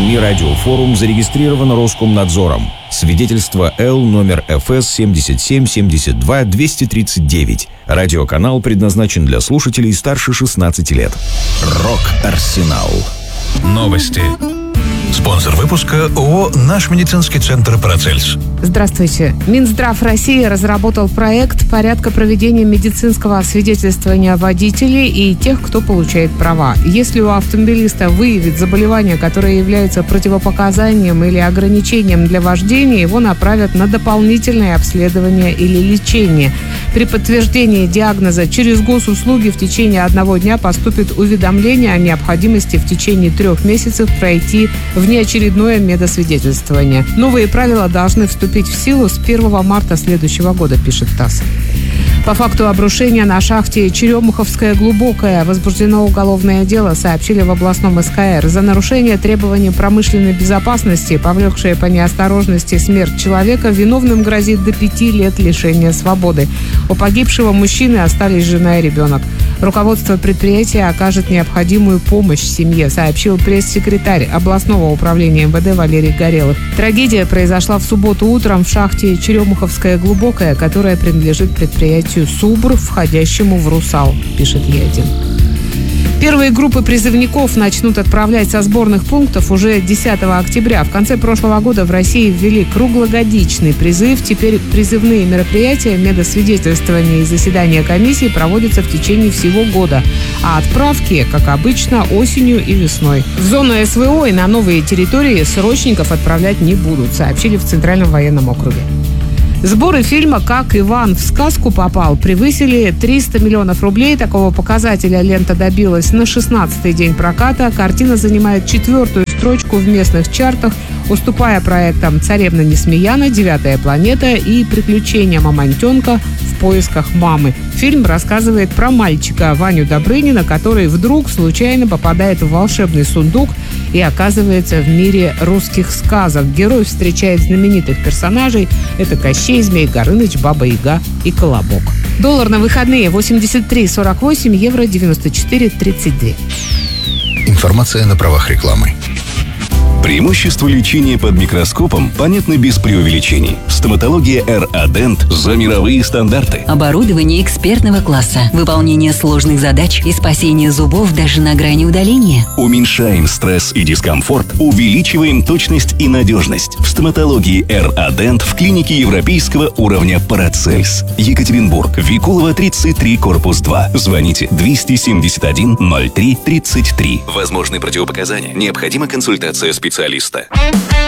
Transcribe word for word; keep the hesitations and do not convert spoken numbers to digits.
СМИ «Радиофорум» зарегистрировано Роскомнадзором. Свидетельство Л номер эф эс семь семь семь два два три девять. Радиоканал предназначен для слушателей старше шестнадцати лет. Рок-Арсенал. Новости. Спонсор выпуска ООО «Наш медицинский центр Парацельс». Здравствуйте. Минздрав России разработал проект порядка проведения медицинского освидетельствования водителей и тех, кто получает права. Если у автомобилиста выявит заболевание, которое является противопоказанием или ограничением для вождения, его направят на дополнительное обследование или лечение. При подтверждении диагноза через госуслуги в течение одного дня поступит уведомление о необходимости в течение трех месяцев пройти внеочередное медосвидетельствование. Новые правила должны вступить в силу с первого марта следующего года, пишет ТАСС. По факту обрушения на шахте Черемуховская глубокая возбуждено уголовное дело, сообщили в областном эс ка эр. За нарушение требований промышленной безопасности, повлекшее по неосторожности смерть человека, виновным грозит до пяти лет лишения свободы. У погибшего мужчины остались жена и ребенок. Руководство предприятия окажет необходимую помощь семье, сообщил пресс-секретарь областного управления эм вэ дэ Валерий Горелов. Трагедия произошла в субботу утром в шахте Черемуховская глубокая, которая принадлежит предприятию «Субр», входящему в «Русал», пишет Е один. Первые группы призывников начнут отправлять со сборных пунктов уже десятого октября. В конце прошлого года в России ввели круглогодичный призыв. Теперь призывные мероприятия, медосвидетельствования и заседания комиссии проводятся в течение всего года. А отправки, как обычно, осенью и весной. В зону эс вэ о и на новые территории срочников отправлять не будут, сообщили в Центральном военном округе. Сборы фильма «Как Иван в сказку попал» превысили триста миллионов рублей. Такого показателя лента добилась на шестнадцатый день проката. Картина занимает четвертую строчку в местных чартах, уступая проектам «Царевна Несмеяна», «Девятая планета» и «Приключения мамонтенка в поисках мамы». Фильм рассказывает про мальчика Ваню Добрынина, который вдруг случайно попадает в волшебный сундук и оказывается в мире русских сказок. Герой встречает знаменитых персонажей. Это Кощей, Змей Горыныч, Баба Яга и Колобок. Доллар на выходные восемьдесят три сорок восемь, евро девяносто четыре тридцать два. Информация на правах рекламы. Преимущества лечения под микроскопом понятны без преувеличений. Стоматология эр а Dent за мировые стандарты. Оборудование экспертного класса, выполнение сложных задач и спасение зубов даже на грани удаления. Уменьшаем стресс и дискомфорт, увеличиваем точность и надежность. В стоматологии эр а Dent в клинике европейского уровня Парацельс. Екатеринбург, Викулова, тридцать три, корпус два. Звоните двести семьдесят один ноль три тридцать три. Возможны противопоказания. Необходима консультация специалиста.